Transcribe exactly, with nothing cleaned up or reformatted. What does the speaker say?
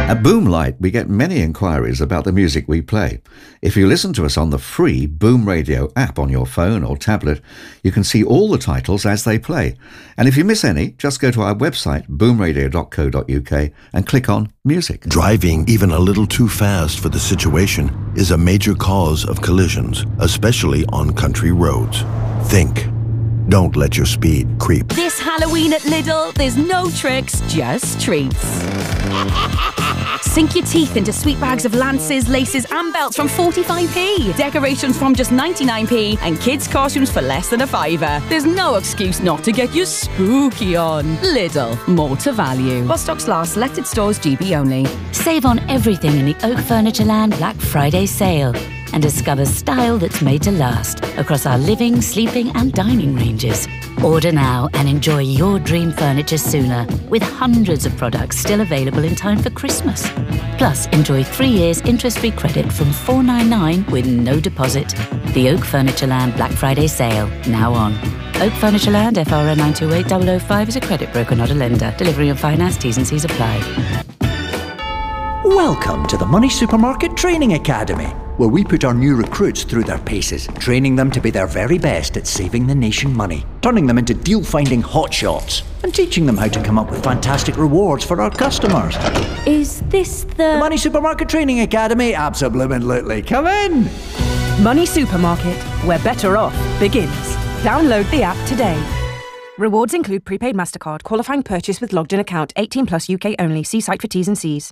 At Boomlight, we get many inquiries about the music we play. If you listen to us on the free Boom Radio app on your phone or tablet, you can see all the titles as they play. And if you miss any, just go to our website, boom radio dot co dot uk, and click on Music. Driving even a little too fast for the situation is a major cause of collisions, especially on country roads. Think. Don't let your speed creep. This Halloween at Lidl, there's no tricks, just treats. Sink your teeth into sweet bags of lances, laces and belts from forty-five p. Decorations from just ninety-nine p and kids' costumes for less than a fiver. There's no excuse not to get your spooky on. Lidl, more to value. While stocks last, selected stores G B only. Save on everything in the Oak Furnitureland Black Friday sale and discover style that's made to last across our living, sleeping and dining ranges. Order now and enjoy your dream furniture sooner with hundreds of products still available in time for Christmas. Plus, enjoy three years interest-free credit from four ninety-nine with no deposit. The Oak Furnitureland Black Friday sale, now on. Oak Furnitureland, F R N nine two eight zero zero five is a credit broker, not a lender. Delivery and finance, T's and C's apply. Welcome to the Money Supermarket Training Academy, where we put our new recruits through their paces, training them to be their very best at saving the nation money, turning them into deal-finding hotshots, and teaching them how to come up with fantastic rewards for our customers. Is this the... The Money Supermarket Training Academy? Absolutely. Come in! Money Supermarket, where better off begins. Download the app today. Rewards include prepaid MasterCard, qualifying purchase with logged-in account, eighteen plus U K only. See site for T's and C's.